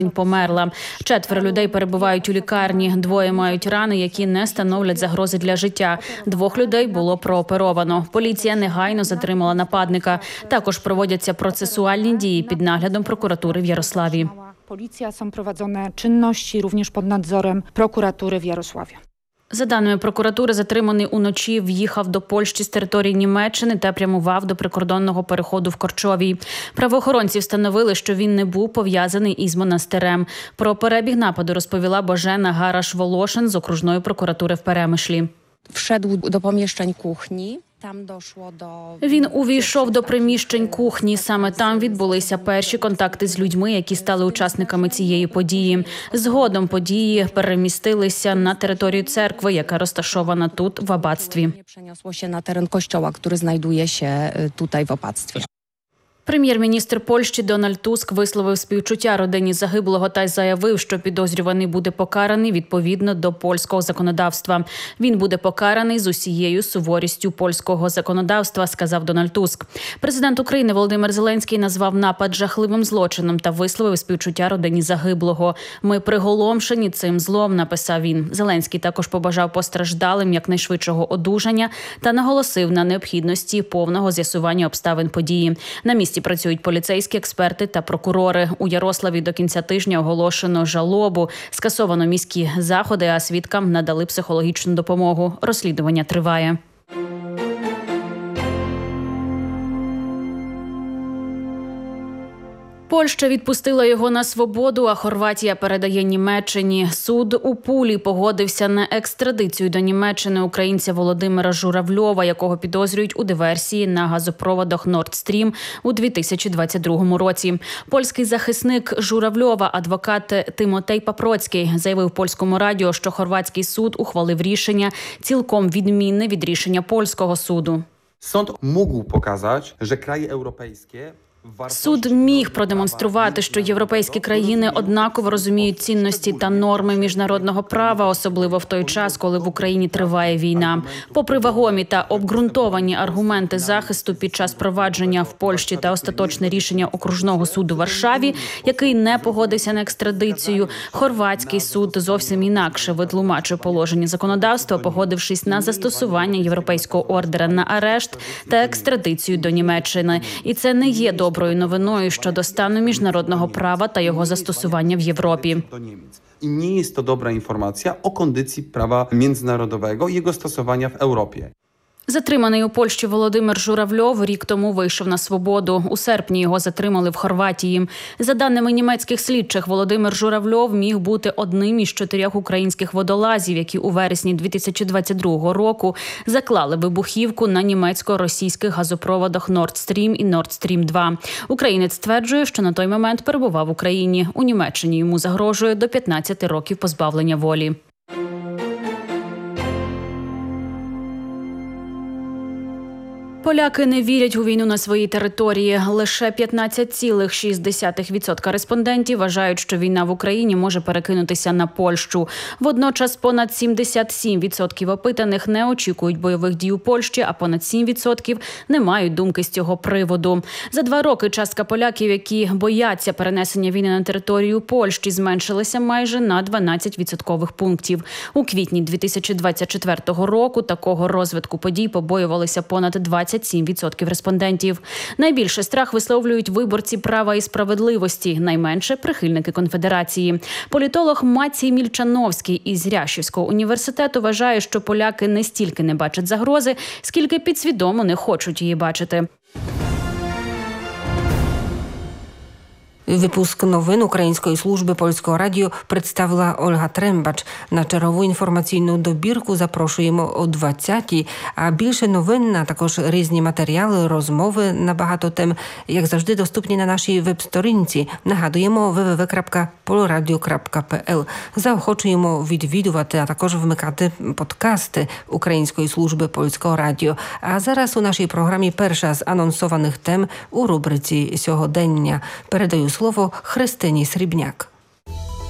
померла. 4 людей перебувають у лікарні. 2 мають рани, які не становлять загрози для життя. 2 людей було прооперовано. Поліція негайно затримала нападника. Також проводяться процесуальні дії під наглядом прокуратури в Ярославі. Policja są prowadzone czynności również pod nadzorem prokuratury w Jarosławiu. За даними прокуратури, затриманий уночі в'їхав до Польщі з території Німеччини та прямував до прикордонного переходу в Корчовій. Правоохоронці встановили, що він не був пов'язаний із монастирем. Про перебіг нападу розповіла Божена Гараш-Волошин з окружної прокуратури в Перемишлі. Wszedł do pomieszczeń kuchni. Він увійшов до приміщень кухні. Саме там відбулися перші контакти з людьми, які стали учасниками цієї події. Згодом події перемістилися на територію церкви, яка розташована тут, в аббатстві. Przeniosło się na teren kościoła, który znajduje się tutaj w opactwie. Прем'єр-міністр Польщі Дональд Туск висловив співчуття родині загиблого та й заявив, що підозрюваний буде покараний відповідно до польського законодавства. Він буде покараний з усією суворістю польського законодавства, сказав Дональд Туск. Президент України Володимир Зеленський назвав напад жахливим злочином та висловив співчуття родині загиблого. «Ми приголомшені цим злом», написав він. Зеленський також побажав постраждалим якнайшвидшого одужання та наголосив на необхідності повного з'ясування обставин події. На місці працюють поліцейські експерти та прокурори. У Ярославі до кінця тижня оголошено жалобу. Скасовано міські заходи, а свідкам надали психологічну допомогу. Розслідування триває. Польща відпустила його на свободу, а Хорватія передає Німеччині. Суд у Пулі погодився на екстрадицію до Німеччини українця Володимира Журавльова, якого підозрюють у диверсії на газопроводах Nord Stream у 2022 році. Польський захисник Журавльова, адвокат Тимотей Папроцький, заявив польському радіо, що хорватський суд ухвалив рішення цілком відмінне від рішення польського суду. Суд mógł pokazać, że kraje europejskie Суд міг продемонструвати, що європейські країни однаково розуміють цінності та норми міжнародного права, особливо в той час, коли в Україні триває війна. Попри вагомі та обґрунтовані аргументи захисту під час провадження в Польщі та остаточне рішення окружного суду в Варшаві, який не погодився на екстрадицію, хорватський суд зовсім інакше витлумачив положення законодавства, погодившись на застосування європейського ордера на арешт та екстрадицію до Німеччини. І це не є доброю новиною щодо стану міжнародного права та його застосування в Європі. I nie jest to dobra informacja o kondycji prawa międzynarodowego i jego stosowania w Europie. Затриманий у Польщі Володимир Журавльов рік тому вийшов на свободу. У серпні його затримали в Хорватії. За даними німецьких слідчих, Володимир Журавльов міг бути одним із 4 українських водолазів, які у вересні 2022 року заклали вибухівку на німецько-російських газопроводах Nord Stream і Nord Stream 2. Українець стверджує, що на той момент перебував в Україні. У Німеччині йому загрожує до 15 років позбавлення волі. Поляки не вірять у війну на своїй території. Лише 15,6% респондентів вважають, що війна в Україні може перекинутися на Польщу. Водночас понад 77% опитаних не очікують бойових дій у Польщі, а понад 7% не мають думки з цього приводу. За 2 роки частка поляків, які бояться перенесення війни на територію Польщі, зменшилася майже на 12 відсоткових пунктів. У квітні 2024 року такого розвитку подій побоювалися понад 27% респондентів. Найбільше страх висловлюють виборці «Права і справедливості», найменше – прихильники Конфедерації. Політолог Мацій Мільчановський із Рящівського університету вважає, що поляки не стільки не бачать загрози, скільки підсвідомо не хочуть її бачити. Випуск новин Української служби Польського радіо представила Ольга Трембач. На чергову інформаційну добірку запрошуємо о 20-й. А більше новин, а також різні матеріали, розмови на багато тем, як завжди, доступні на нашій веб-сторінці. Нагадуємо www.polradio.pl. Заохочуємо відвідувати, а також вмикати подкасти Української служби Польського радіо. А зараз у нашій програмі перша з анонсованих тем у рубриці «Сьогодення». Передаю слово Христині Срібняк.